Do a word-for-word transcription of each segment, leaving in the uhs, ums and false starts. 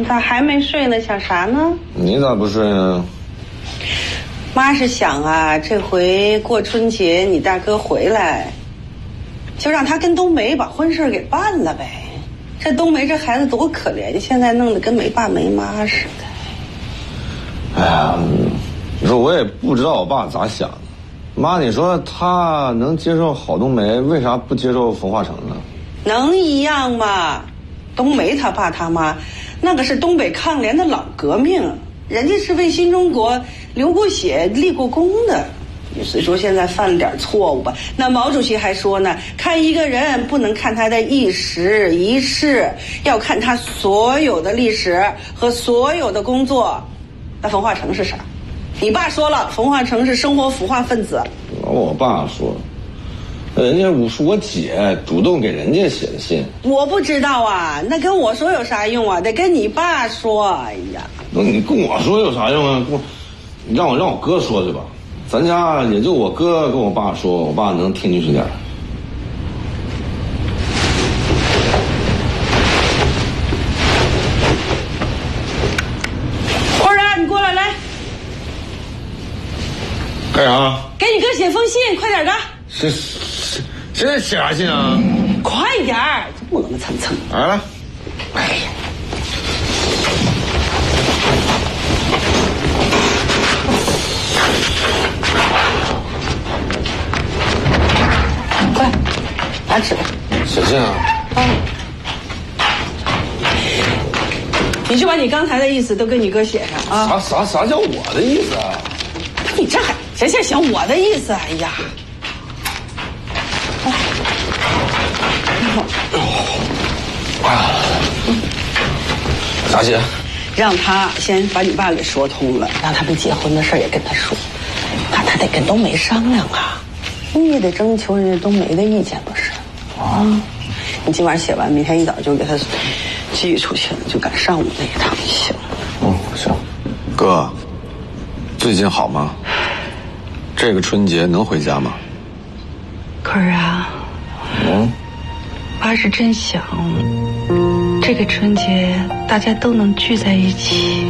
咋还没睡呢？想啥呢？ 你咋不睡呢？ 妈是想啊，这回过春节你大哥回来，就让他跟冬梅把婚事给办了呗。这冬梅这孩子多可怜，现在弄得跟没爸没妈似的。 哎呀，你说我也不知道我爸咋想的。妈，你说他能接受郝冬梅，为啥不接受冯化成呢？ 能一样吗？冬梅他爸他妈那个是东北抗联的老革命，人家是为新中国流过血立过功的。虽说现在犯了点错误吧，那毛主席还说呢，看一个人不能看他的一时一事，要看他所有的历史和所有的工作。那冯化成是啥？你爸说了，冯化成是生活腐化分子。 我爸说人家是我姐主动给人家写的信。 我不知道啊，那跟我说有啥用啊？得跟你爸说。哎呀， 那你跟我说有啥用啊？你让我让我哥说去吧。咱家也就我哥跟我爸说，我爸能听进去点。 花儿啊，你过来来。 干啥？ 给你哥写封信，快点的。 是，现在写啥信啊？ 快点儿，磨磨蹭蹭。 来来。哎呀。 快，拿纸。 写信啊？ 嗯。你就把你刚才的意思都跟你哥写上啊。 啥啥啥叫我的意思啊？ 你这还谁先想我的意思？哎呀！ 啊！啥信？ 让他先把你爸给说通了，让他们结婚的事也跟他说，那他得跟冬梅商量啊，你也得征求人家冬梅的意见不是？啊，你今晚写完，明天一早就给他寄出去了，就赶上午那一趟就行。 嗯，行。哥，最近好吗？这个春节能回家吗？ 可儿啊， 嗯， 爸是真想这个春节大家都能聚在一起。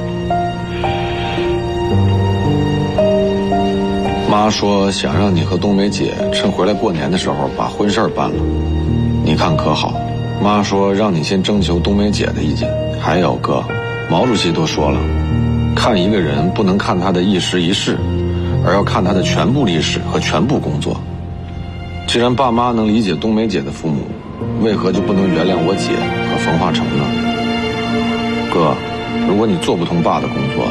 妈说想让你和冬梅姐趁回来过年的时候把婚事办了，你看可好？妈说让你先征求冬梅姐的意见。还有哥，毛主席都说了，看一个人不能看他的一时一事，而要看他的全部历史和全部工作。既然爸妈能理解冬梅姐的父母，为何就不能原谅我姐和冯化成呢？哥，如果你做不通爸的工作，